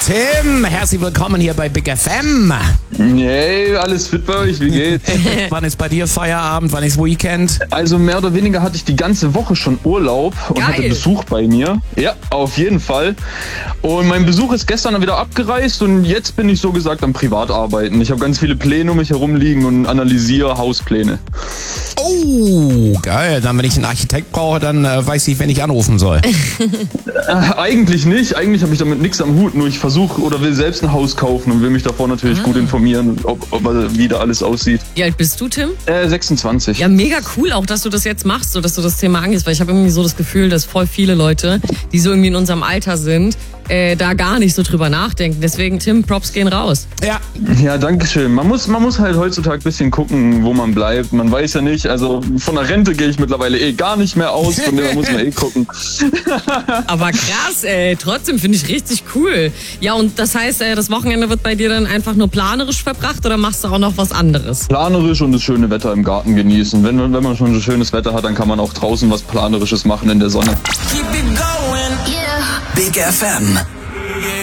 Tim, herzlich willkommen hier bei Big FM. Hey, alles fit bei euch? Wie geht's? Wann ist bei dir Feierabend? Wann ist Weekend? Also mehr oder weniger hatte ich die ganze Woche schon Urlaub und hatte Besuch bei mir. Ja, auf jeden Fall. Und mein Besuch ist gestern wieder abgereist und jetzt bin ich so gesagt am Privatarbeiten. Ich habe ganz viele Pläne um mich herumliegen und analysiere Hauspläne. Oh, geil. Dann, wenn ich einen Architekt brauche, dann weiß ich, wen ich anrufen soll. Eigentlich nicht. Eigentlich habe ich damit nichts am Hut. Nur ich versuche oder will selbst ein Haus kaufen und will mich davor natürlich gut informieren, wie da alles aussieht. Wie alt bist du, Tim? 26. Ja, mega cool auch, dass du das jetzt machst, so dass du das Thema angehst, weil ich habe irgendwie so das Gefühl, dass voll viele Leute, die so irgendwie in unserem Alter sind, da gar nicht so drüber nachdenken. Deswegen, Tim, Props gehen raus. Ja, danke schön. Man muss halt heutzutage ein bisschen gucken, wo man bleibt. Man weiß ja nicht, also von der Rente gehe ich mittlerweile gar nicht mehr aus, von der muss man gucken. Aber krass, trotzdem finde ich richtig cool. Ja, und das heißt, das Wochenende wird bei dir dann einfach nur planerisch verbracht oder machst du auch noch was anderes? Planerisch und das schöne Wetter im Garten genießen. Wenn man schon so schönes Wetter hat, dann kann man auch draußen was Planerisches machen in der Sonne. Keep it going, yeah. Big FM.